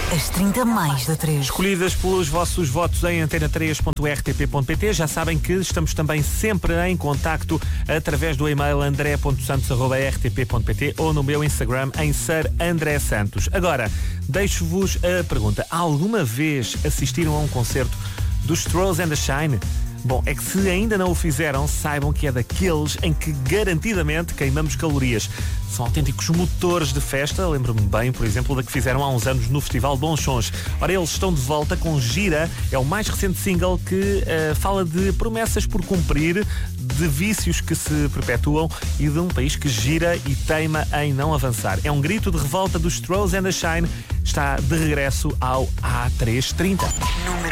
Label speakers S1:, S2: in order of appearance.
S1: As 30 mais da 3.
S2: Escolhidas pelos vossos votos em antena3.rtp.pt. Já sabem que estamos também sempre em contacto através do e-mail andré.santos@rtp.pt ou no meu Instagram em Sir André Santos. Agora, deixo-vos a pergunta. Alguma vez assistiram a um concerto dos Strolls and the Shine? Bom, é que se ainda não o fizeram, saibam que é daqueles em que garantidamente queimamos calorias. São autênticos motores de festa. Lembro-me bem, por exemplo, da que fizeram há uns anos no Festival Bons Sons. Ora, eles estão de volta com Gira. É o mais recente single que fala de promessas por cumprir, de vícios que se perpetuam e de um país que gira e teima em não avançar. É um grito de revolta dos Strolls and the Shine. Está de regresso ao A330.